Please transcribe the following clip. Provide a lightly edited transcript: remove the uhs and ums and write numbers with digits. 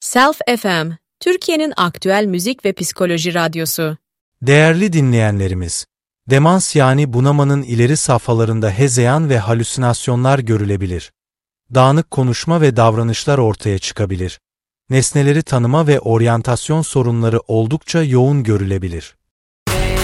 Self FM, Türkiye'nin aktüel müzik ve psikoloji radyosu. Değerli dinleyenlerimiz, demans yani bunamanın ileri safhalarında hezeyan ve halüsinasyonlar görülebilir. Dağınık konuşma ve davranışlar ortaya çıkabilir. Nesneleri tanıma ve oryantasyon sorunları oldukça yoğun görülebilir.